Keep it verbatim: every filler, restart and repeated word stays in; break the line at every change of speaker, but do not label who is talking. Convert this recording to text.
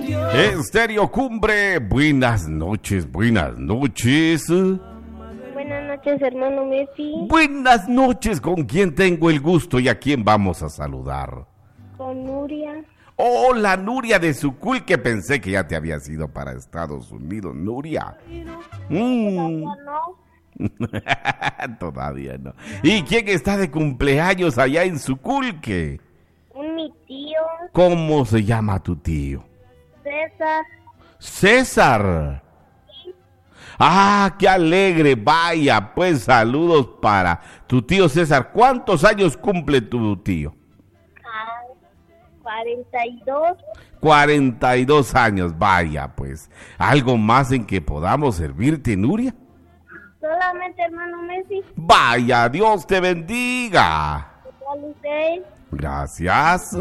Estéreo Cumbre, buenas noches, buenas noches.
Buenas noches, hermano Messi.
Buenas noches, ¿con quién tengo el gusto y a quién vamos a saludar?
Con Nuria.
Hola, Nuria de Sucul, que pensé que ya te habías ido para Estados Unidos, Nuria. Mm.
Todavía no.
Todavía no. ¿Y quién está de cumpleaños allá en Suculque?
Un mi tío,
¿Cómo se llama tu tío?
César.
César. Ah, qué alegre. Vaya, pues saludos para tu tío César. ¿Cuántos años cumple tu tío?
Ah, cuarenta y dos.
cuarenta y dos años. Vaya, pues. ¿Algo más en que podamos servirte, Nuria?
Solamente, hermano Messi.
Vaya, Dios te bendiga.
Igual usted.
Gracias.